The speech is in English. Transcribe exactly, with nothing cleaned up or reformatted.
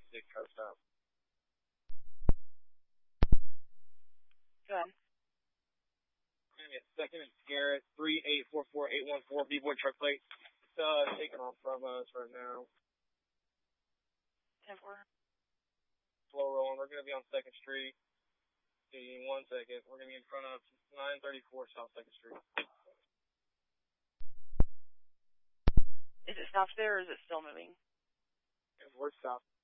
six car stop. Go ahead. Second and Garrett, three eight four four eight one four, B-Boy truck plate. It's uh, taking off from us right now. ten four. Slow rolling. We're going to be on second Street. In one second. We're going to be in front of nine thirty-four South second Street. Is it stopped there or is it still moving? We're stopped.